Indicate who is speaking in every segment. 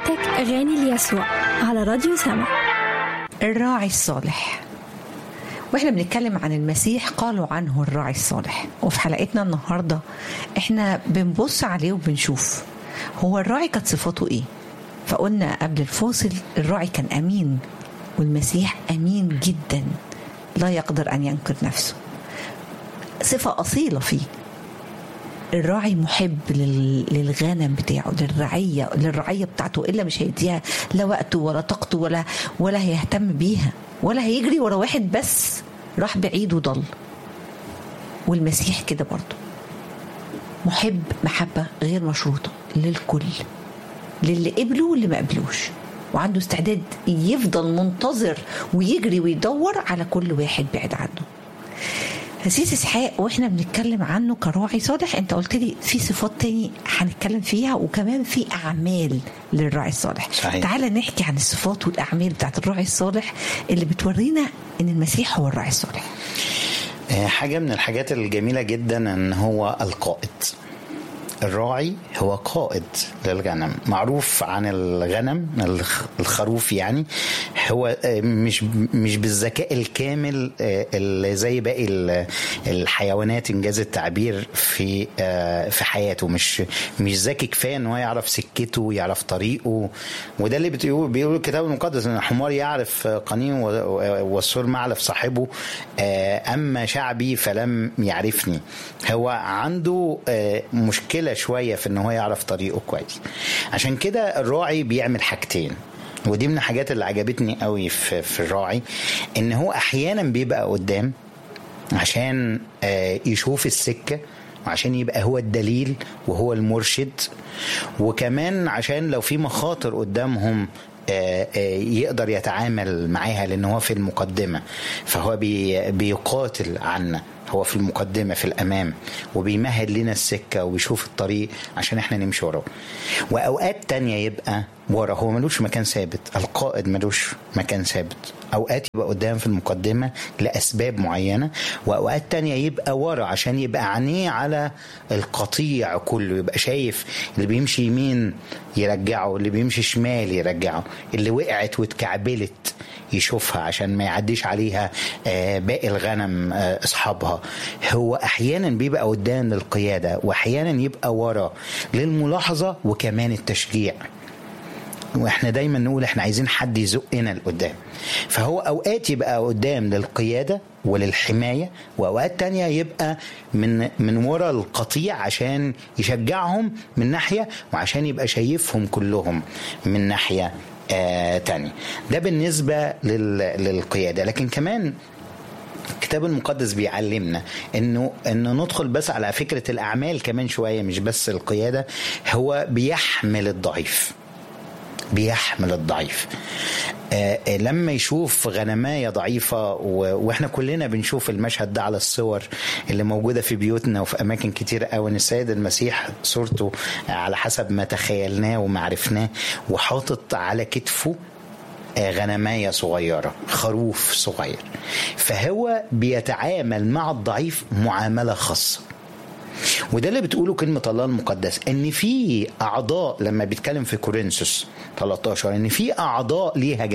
Speaker 1: برنامجاتك أغاني ليسوع على راديو سما.
Speaker 2: الراعي الصالح. واحنا بنتكلم عن المسيح قالوا عنه الراعي الصالح، وفي حلقتنا النهاردة احنا بنبص عليه وبنشوف هو الراعي كانت صفاته ايه. فقلنا قبل الفاصل الراعي كان أمين، والمسيح أمين جدا لا يقدر أن ينكر نفسه، صفة أصيلة فيه. الراعي محب للغنم بتاعه، للرعية بتاعته، إلا مش هيديها لا وقته ولا طاقته ولا هيهتم بيها، ولا هيجري ورا واحد بس راح بعيد وضل. والمسيح كده برضه محب محبة غير مشروطة للكل، للي قبله واللي ما قبلوش، وعنده استعداد يفضل منتظر ويجري ويدور على كل واحد بعيد عنه. أسيس إسحاق، وإحنا بنتكلم عنه كراعي صالح، أنت قلت لي في صفات تاني هنتكلم فيها، وكمان في أعمال للراعي الصالح.
Speaker 3: صحيح.
Speaker 2: تعالى نحكي عن الصفات والأعمال بتاعت الراعي الصالح اللي بتورينا إن المسيح هو الراعي الصالح.
Speaker 3: حاجة من الحاجات الجميلة جدا أن هو القائد. الراعي هو قائد للغنم. معروف عن الغنم الخروف، يعني هو مش بالذكاء الكامل اللي زي باقي الحيوانات انجاز التعبير في حياته. مش ذكي كفايه ان هو يعرف سكته ويعرف طريقه، وده اللي بيقول الكتاب المقدس ان الحمار يعرف قنين والسور معلف صاحبه، اما شعبي فلم يعرفني. هو عنده مشكله شويه في ان هو يعرف طريقه كويس. عشان كده الراعي بيعمل حاجتين، ودي من الحاجات اللي عجبتني قوي في الراعي، ان هو احيانا بيبقى قدام عشان يشوف السكه، وعشان يبقى هو الدليل وهو المرشد، وكمان عشان لو في مخاطر قدامهم يقدر يتعامل معاها، لأنه هو في المقدمة، فهو بيقاتل عنا، هو في المقدمة في الأمام، وبيمهد لنا السكة وبيشوف الطريق عشان احنا نمشي وراه. وأوقات تانية يبقى ورا، هو ملوش مكان ثابت. القائد ملوش مكان ثابت، أوقات يبقى قدام في المقدمة لأسباب معينة، وأوقات تانية يبقى ورا عشان يبقى عينيه على القطيع كله، يبقى شايف اللي بيمشي يمين يرجعه، اللي بيمشي شمال يرجعه، اللي وقعت واتكعبلت يشوفها عشان ما يعديش عليها باقي الغنم أصحابها. هو أحيانا بيبقى قدام للقيادة، وأحيانا يبقى ورا للملاحظة وكمان التشجيع. واحنا دايما نقول احنا عايزين حد يزقنا لقدام، فهو اوقات يبقى قدام للقيادة وللحماية، واوقات تانية يبقى من وراء القطيع عشان يشجعهم من ناحية، وعشان يبقى شايفهم كلهم من ناحية تانية. ده بالنسبة للقيادة. لكن كمان الكتاب المقدس بيعلمنا انه ندخل بس على فكرة الاعمال كمان شوية، مش بس القيادة. هو بيحمل الضعيف، لما يشوف غنماية ضعيفة، واحنا كلنا بنشوف المشهد ده على الصور اللي موجودة في بيوتنا وفي اماكن كتير قوي، ان السيد المسيح صورته على حسب ما تخيلناه ومعرفناه، وحاطط على كتفه غنماية صغيرة، خروف صغير، فهو بيتعامل مع الضعيف معاملة خاصة. وده اللي بتقوله كلمة الله المقدس، ان في اعضاء، لما بيتكلم في كورنثوس 13 ان في اعضاء ليها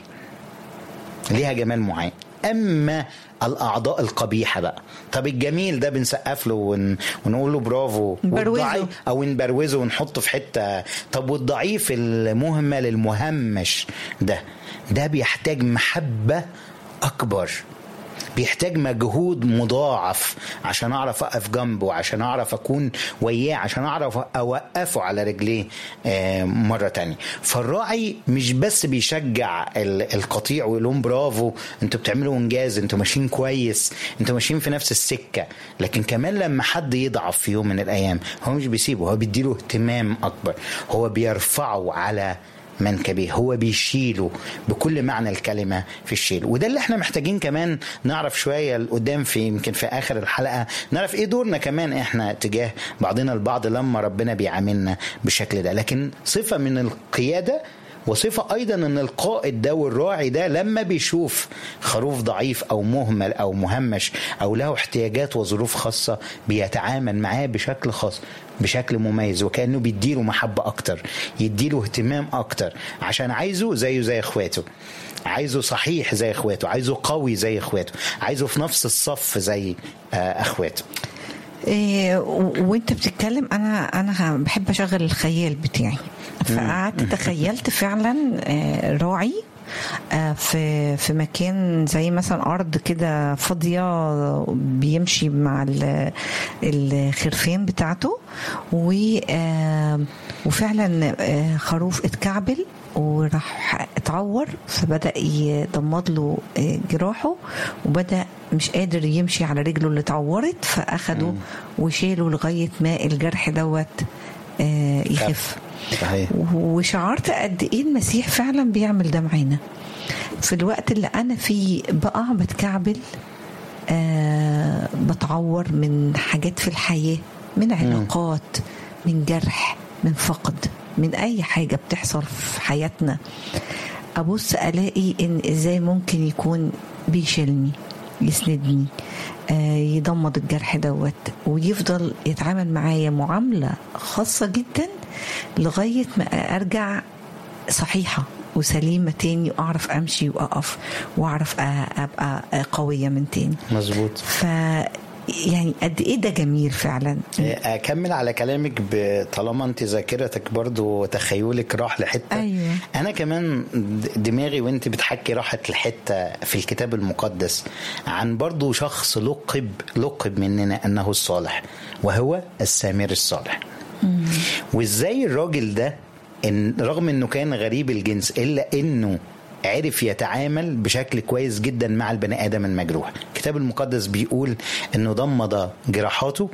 Speaker 3: جمال معين، اما الاعضاء القبيحة بقى، طب الجميل ده بنسقف له ونقول له برافو، والضعيف او نبروزه ونحطه في حتة. طب والضعيف المهمل المهمش ده بيحتاج محبة اكبر، بيحتاج مجهود مضاعف عشان اعرف اقف جنبه، عشان اعرف اكون وياه، عشان اعرف اوقفه على رجليه مرة تانية. فالراعي مش بس بيشجع القطيع ويقول لهم برافو، انتوا بتعملوا انجاز، انتوا ماشيين كويس، انتوا ماشيين في نفس السكة، لكن كمان لما حد يضعف في يوم من الايام هو مش بيسيبه، هو بيديله اهتمام اكبر، هو بيرفعه على منكبه، هو بيشيله بكل معنى الكلمة في الشيل. وده اللي احنا محتاجين كمان نعرف شوية لقدام، يمكن في آخر الحلقة نعرف ايه دورنا كمان احنا تجاه بعضنا البعض لما ربنا بيعاملنا بالشكل ده. لكن صفة من القيادة وصفة أيضا أن القائد ده والراعي ده لما بيشوف خروف ضعيف أو مهمل أو مهمش أو له احتياجات وظروف خاصة بيتعامل معاه بشكل خاص، بشكل مميز، وكأنه بيديله محبة أكتر، يديله اهتمام أكتر، عشان عايزه زيه زي إخواته، عايزه صحيح زي إخواته، عايزه قوي زي إخواته، عايزه في نفس الصف زي إخواته.
Speaker 2: وانت بتتكلم انا بحب اشغل الخيال بتاعي، فقعدت تخيلت فعلا راعي في مكان زي مثلا ارض كده فاضيه بيمشي مع الخرفان بتاعته، وفعلا خروف اتكعبل وراح اتعور، فبدأ يضمد له جراحه وبدأ مش قادر يمشي على رجله اللي اتعورت، فأخده وشيله لغاية ما الجرح دوت يخف.
Speaker 3: صحيح.
Speaker 2: وشعرت قد ايه المسيح فعلا بيعمل ده معانا في الوقت اللي انا فيه بقع بتكعبل، بتعور من حاجات في الحياة، من علاقات، من جرح، من فقد، من اي حاجة بتحصل في حياتنا. ابص الاقي ان ازاي ممكن يكون بيشيلني، يسندني، يضمد الجرح دوت، ويفضل يتعامل معايا معاملة خاصة جدا لغاية ما ارجع صحيحة وسليمة تاني، وأعرف أمشي وأقف وأعرف أبقى قوية من تاني.
Speaker 3: مظبوط.
Speaker 2: يعني قد ايه ده جميل فعلا.
Speaker 3: اكمل على كلامك، طالما انت ذاكرتك برضو تخيلك راح لحته.
Speaker 2: أيوة.
Speaker 3: انا كمان دماغي وانت بتحكي راحت لحته في الكتاب المقدس عن برضو شخص لقب مننا انه الصالح، وهو السامري الصالح. وازاي الراجل ده رغم انه كان غريب الجنس الا انه عرف يتعامل بشكل كويس جدا مع البني آدم المجروح. الكتاب المقدس بيقول انه ضمد جراحاته،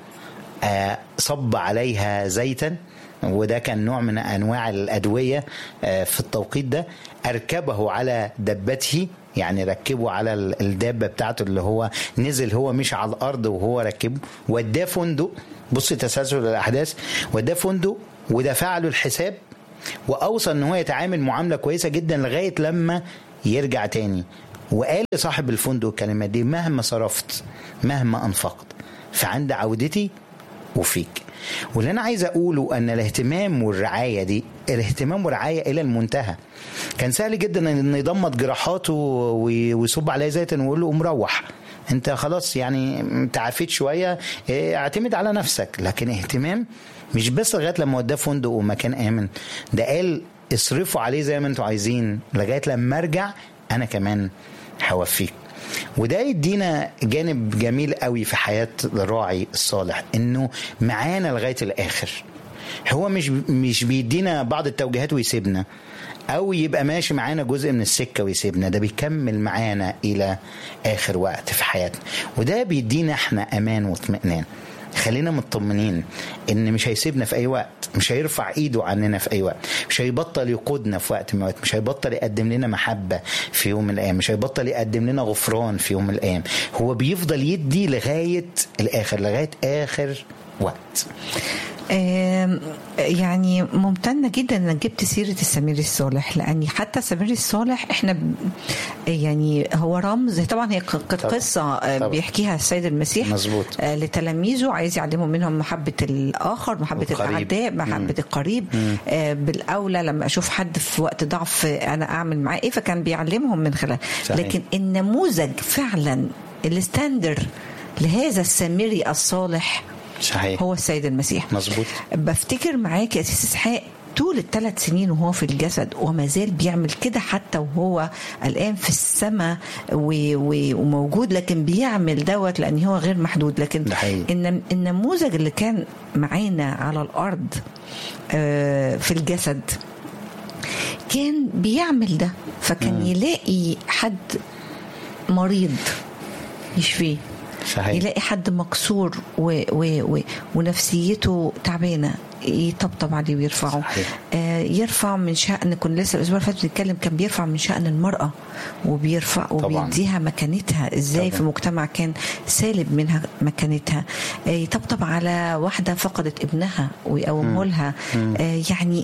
Speaker 3: صب عليها زيتا، وده كان نوع من انواع الادويه في التوقيت ده، اركبه على دبته، يعني ركبه على الدابه بتاعته اللي هو نزل، هو مش على الارض وهو ركبه، وداه فندق. بص تسلسل الاحداث، وداه فندق ودفع له الحساب، وأوصى أنه هو يتعامل معاملة كويسة جدا لغاية لما يرجع تاني. وقال لصاحب الفندق الكلمات دي: مهما صرفت، مهما أنفقت، فعند عودتي وفيك. واللي أنا عايز أقوله أن الاهتمام والرعاية دي الاهتمام والرعاية إلى المنتهى. كان سهل جدا أن يضمد جراحاته ويصب عليه زيتا ويقول له مروح، انت خلاص يعني تعافيت شوية، اعتمد على نفسك. لكن اهتمام مش بس لغاية لما وداه فندق ومكان آمن، ده قال اصرفوا عليه زي ما انتوا عايزين لغاية لما ارجع انا كمان هوفيك. وده يدينا جانب جميل قوي في حياة الراعي الصالح، انه معانا لغاية الاخر. هو مش بيدينا بعض التوجيهات ويسيبنا، او يبقى ماشي معانا جزء من السكة ويسيبنا، ده بيكمل معانا الى اخر وقت في حياتنا. وده بيدينا احنا امان واطمئنان، خلينا مطمنين ان مش هيسيبنا في اي وقت، مش هيرفع ايده عننا في اي وقت، مش هيبطل يقودنا في وقت من الوقت، مش هيبطل يقدم لنا محبة في يوم من الايام، مش هيبطل يقدم لنا غفران في يوم من الايام. هو بيفضل يدي لغاية الاخر، لغاية اخر وقت.
Speaker 2: يعني ممتنة جدا انك جبت سيرة السامري الصالح، لاني حتى السامري الصالح احنا يعني هو رمز. طبعا هي كانت قصة بيحكيها السيد المسيح لتلاميذه، عايز يعلمهم منهم محبة الآخر، محبة الأعداء، محبة القريب. بالأولى لما أشوف حد في وقت ضعف أنا أعمل معاه إيه، فكان بيعلمهم من خلال. لكن النموذج فعلا الستاندر لهذا السامري الصالح
Speaker 3: صحيح
Speaker 2: هو السيد المسيح.
Speaker 3: مظبوط.
Speaker 2: بفتكر معاك يا أسيس إسحاق طول ال3 سنين وهو في الجسد، وما زال بيعمل كده حتى وهو الآن في السماء وموجود، لكن بيعمل دوت لأن هو غير محدود. لكن النموذج اللي كان معانا على الأرض في الجسد كان بيعمل ده، فكان يلاقي حد مريض يشفيه، صحيح. يلاقي حد مكسور ونفسيته تعبانه يطبطب عليه ويرفعه. يرفع من شأن، كنا لسه الأسبوع اللي فات بنتكلم، كان بيرفع من شأن المرأة وبيرفع وبيديها مكانتها ازاي طبعا. في مجتمع كان سالب منها مكانتها. يطبطب على واحدة فقدت ابنها ويقومه لها. يعني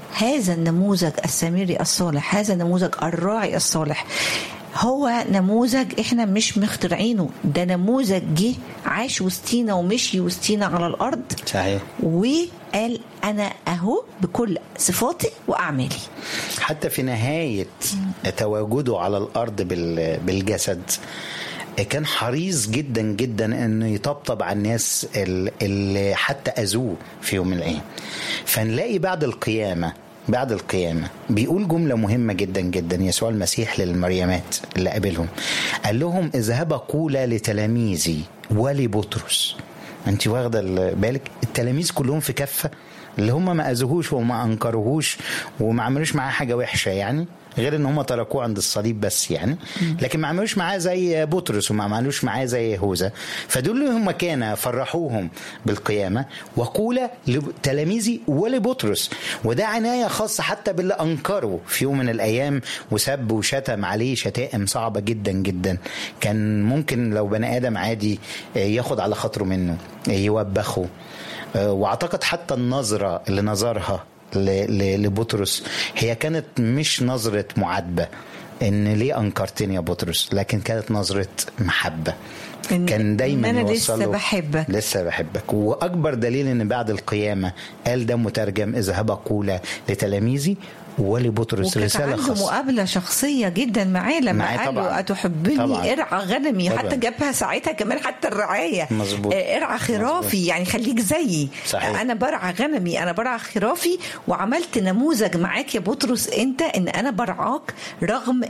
Speaker 2: هذا النموذج السامري الصالح، هذا النموذج الراعي الصالح، هو نموذج احنا مش مخترعينه، ده نموذج جه عاش وسطينا ومشي وسطينا على الارض.
Speaker 3: صحيح.
Speaker 2: وقال انا اهو بكل صفاتي واعمالي.
Speaker 3: حتى في نهاية تواجده على الارض بالجسد كان حريص جدا جدا انه يطبطب على الناس اللي حتى اذوه في يوم من الايام. فنلاقي بعد القيامة بيقول جملة مهمة جدا جدا يسوع المسيح للمريمات اللي قابلهم، قال لهم اذهبا قولا لتلاميذي ولبطرس. انت واخدة بالك التلاميذ كلهم في كفة، اللي هم ما أذوهوش وما أنكروهوش وما عملوش معاه حاجة وحشة يعني، غير ان هم تركوه عند الصليب بس يعني، لكن ما عملوش معاه زي بطرس وما عملوش معاه زي يهوذا. فدول هم كان فرحوهم بالقيامة وقول لتلاميذي ولبطرس. وده عناية خاصة حتى باللي أنكروا في يوم من الأيام وسب وشتم عليه شتائم صعبة جدا جدا، كان ممكن لو بني آدم عادي ياخد على خاطره منه يوبخه. واعتقد حتى النظرة اللي نظرها لبطرس هي كانت مش نظرة معاتبة ان ليه انكرتني يا بطرس، لكن كانت نظرة محبة. كان دايما
Speaker 2: أنا
Speaker 3: يوصله لسه بحبك. واكبر دليل ان بعد القيامة قال ده مترجم اذهب قولا لتلاميذي ولبطرس رسالة خاصة.
Speaker 2: عنده مقابلة شخصية جدا معاه لما قال له أتحبني ارعى غنمي طبعا. حتى جابها ساعتها كمان حتى الرعاية ارعى خرافي مزبوط. يعني خليك زيي صحيح. أنا برعى غنمي، أنا برعى خرافي، وعملت نموذج معاك يا بطرس أنت إن أنا برعاك رغم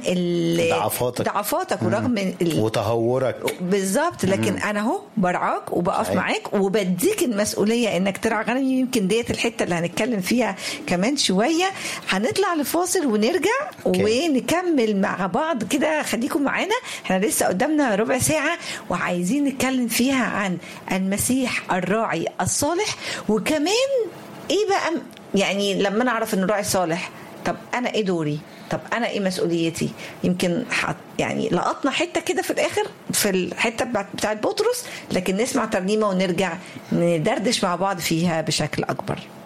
Speaker 2: ضعفاتك ورغم
Speaker 3: وتهورك
Speaker 2: بالظبط، لكن أنا هو برعاك وبقف صحيح. معاك وبديك المسؤولية إنك ترعى غنمي. يمكن ديت الحتة اللي هنتكلم فيها كمان شوية. هنطلع لفاصل ونرجع ونكمل مع بعض كده. خليكم معانا، احنا لسه قدامنا ربع ساعة وعايزين نتكلم فيها عن المسيح الراعي الصالح. وكمان ايه بقى يعني لما نعرف انه راعي صالح، طب انا ايه دوري؟ طب انا ايه مسؤوليتي؟ يمكن يعني لقطنا حتة كده في الاخر في الحتة بتاعت بطرس، لكن نسمع ترنيمة ونرجع ندردش مع بعض فيها بشكل اكبر.